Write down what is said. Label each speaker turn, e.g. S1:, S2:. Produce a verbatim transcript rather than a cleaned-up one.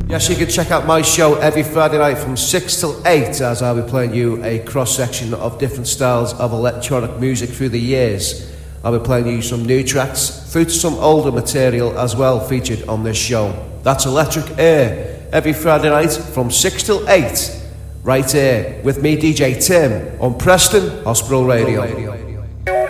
S1: Yes, you can check out my show every Friday night from six till eight, as I'll be playing you a cross-section of different styles of electronic music through the years. I'll be playing you some new tracks through to some older material as well featured on this show. That's Electric Air, every Friday night from six till eight, right here with me, D J Tim, on Preston Hospital Radio. Radio.